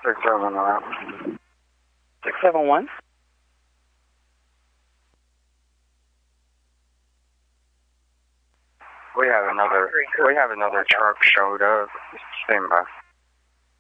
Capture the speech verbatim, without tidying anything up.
six seven one. six seven one? We have another, we have another truck showed up. Stand by.